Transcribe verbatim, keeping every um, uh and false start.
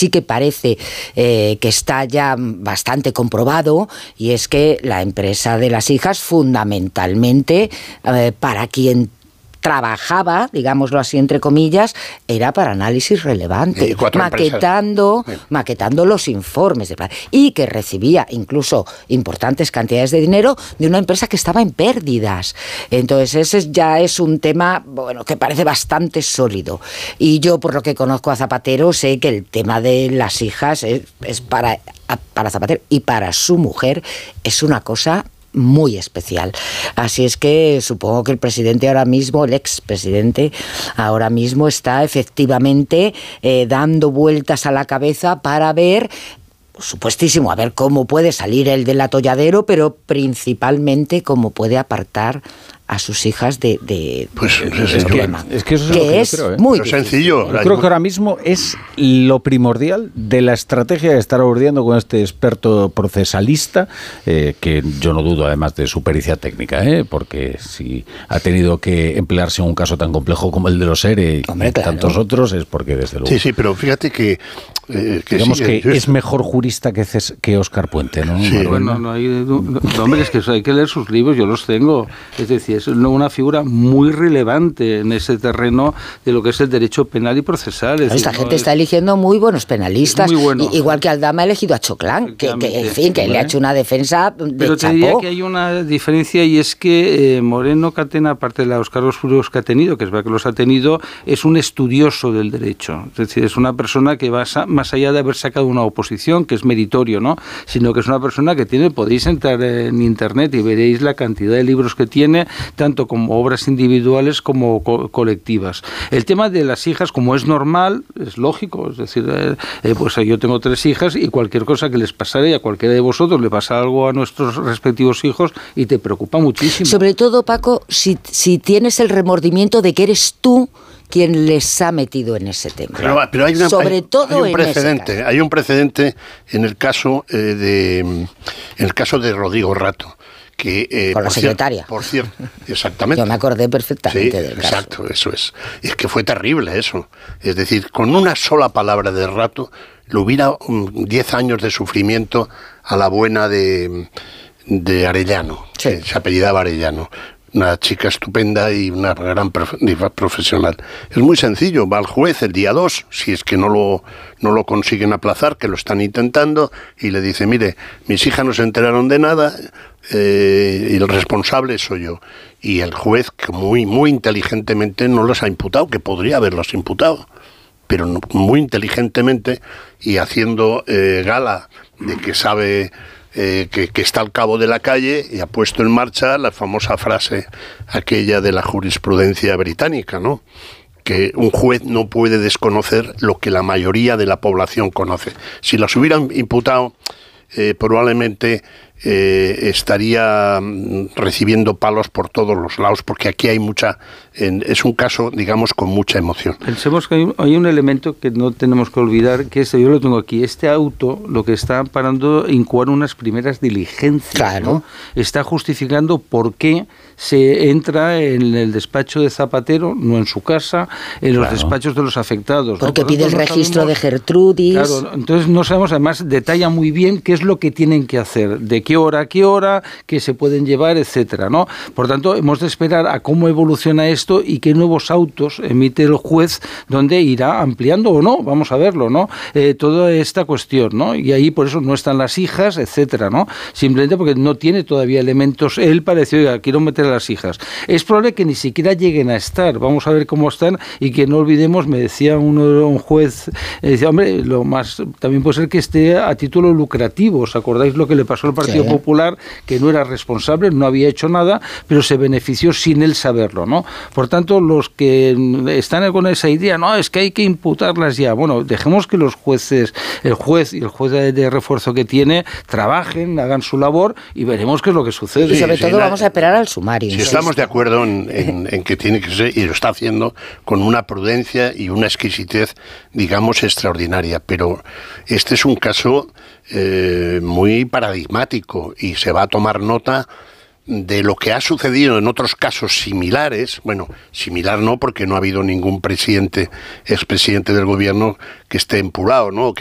sí que parece eh, que está ya bastante comprobado, y es que la empresa de las hijas, fundamentalmente, eh, para quien trabajaba, digámoslo así entre comillas, era para análisis relevante, maquetando, maquetando los informes de plan, y que recibía incluso importantes cantidades de dinero de una empresa que estaba en pérdidas. Entonces ese ya es un tema, bueno, que parece bastante sólido. Y yo, por lo que conozco a Zapatero, sé que el tema de las hijas es, es para, para Zapatero y para su mujer es una cosa muy especial. Así es que supongo que el presidente ahora mismo, el expresidente, ahora mismo está efectivamente eh, dando vueltas a la cabeza para ver, por supuestísimo, a ver cómo puede salir el del atolladero, pero principalmente cómo puede apartar a sus hijas de, de, pues, de, de ese es problema. Que, es que eso es, que lo que es yo creo, ¿eh? muy sencillo. Yo creo que ahora mismo es lo primordial de la estrategia que está urdiendo con este experto procesalista, eh, que yo no dudo además de su pericia técnica, ¿eh? Porque si ha tenido que emplearse en un caso tan complejo como el de los ERE y Hombre, claro. tantos otros, es porque desde luego... Sí, sí, pero fíjate que... Eh, que digamos sí, que yo es estoy... mejor jurista que, Ces, que Óscar Puente, ¿no? Sí. Bueno, no hay... No, no, hombre, es que hay que leer sus libros, yo los tengo. Es decir, es una figura muy relevante en ese terreno de lo que es el derecho penal y procesal. Es Esta decir, gente no es... está eligiendo muy buenos penalistas, muy bueno. igual que Aldama ha elegido a Choclán, que, que en fin, que le ha hecho una defensa de Pero te chapó. diría que hay una diferencia, y es que eh, Moreno Catena, aparte de los cargos jurídicos que ha tenido, que es verdad que los ha tenido, es un estudioso del derecho. Es decir, es una persona que va más allá de haber sacado una oposición, que es meritorio, ¿no? Sino que es una persona que tiene, podéis entrar en internet y veréis la cantidad de libros que tiene, tanto como obras individuales como co colectivas. El tema de las hijas, como es normal, es lógico, es decir, eh, eh, pues yo tengo tres hijas y cualquier cosa que les pasara, y a cualquiera de vosotros le pasa algo a nuestros respectivos hijos y te preocupa muchísimo. Sobre todo, Paco, si, si tienes el remordimiento de que eres tú quien les ha metido en ese tema. Pero, pero hay, una, Sobre hay, todo hay un en precedente, ese caso. hay un precedente en el caso eh, de en el caso de Rodrigo Rato. Que, eh, con la por secretaria. Cier por cierto, exactamente. Yo me acordé perfectamente sí, del caso. Exacto, eso es. Es que fue terrible eso. Es decir, con una sola palabra de Rato, le hubiera diez años de sufrimiento a la buena de, de Arellano, sí. que se apellidaba Arellano. Una chica estupenda y una gran prof profesional. Es muy sencillo, va al juez el día dos, si es que no lo, no lo consiguen aplazar, que lo están intentando, y le dice, mire, mis hijas no se enteraron de nada, eh, y el responsable soy yo. Y el juez, que muy, muy inteligentemente no los ha imputado, que podría haberlos imputado, pero no, muy inteligentemente, y haciendo eh, gala de que sabe... Eh, que, que está al cabo de la calle, y ha puesto en marcha la famosa frase aquella de la jurisprudencia británica, ¿no? Que un juez no puede desconocer lo que la mayoría de la población conoce. Si los hubieran imputado, eh, probablemente eh, estaría recibiendo palos por todos los lados, porque aquí hay mucha... En, es un caso, digamos, con mucha emoción. Pensemos que hay un, hay un elemento que no tenemos que olvidar, que es, yo lo tengo aquí, este auto lo que está parando incoar unas primeras diligencias, claro. ¿no? Está justificando por qué se entra en el despacho de Zapatero, no en su casa, en los claro. despachos de los afectados. Porque ¿no? pide el no registro sabemos, de Gertrudis. Claro, entonces no sabemos, además detalla muy bien qué es lo que tienen que hacer, de qué hora a qué hora, qué se pueden llevar, etcétera, ¿no? Por tanto, hemos de esperar a cómo evoluciona esto y qué nuevos autos emite el juez, donde irá ampliando o no, vamos a verlo, ¿no? Eh, toda esta cuestión, ¿no? Y ahí por eso no están las hijas, etcétera, ¿no? Simplemente porque no tiene todavía elementos él para decir, oiga, quiero meter a las hijas. Es probable que ni siquiera lleguen a estar, vamos a ver cómo están, y que no olvidemos, me decía uno, un juez, eh, decía, hombre, lo más, también puede ser que esté a título lucrativo. ¿Os acordáis lo que le pasó al Partido sí. Popular? Que no era responsable, no había hecho nada, pero se benefició sin él saberlo, ¿no? Por tanto, los que están con esa idea, no, es que hay que imputarlas ya. Bueno, dejemos que los jueces, el juez y el juez de, de refuerzo que tiene, trabajen, hagan su labor y veremos qué es lo que sucede. Sí, y sobre sí, todo la, vamos a esperar al sumario. Si estamos de acuerdo en, en, en que tiene que ser, y lo está haciendo con una prudencia y una exquisitez, digamos, extraordinaria, pero este es un caso eh, muy paradigmático y se va a tomar nota de lo que ha sucedido en otros casos similares. Bueno, similar no, porque no ha habido ningún presidente, expresidente del gobierno que esté empurado, ¿no?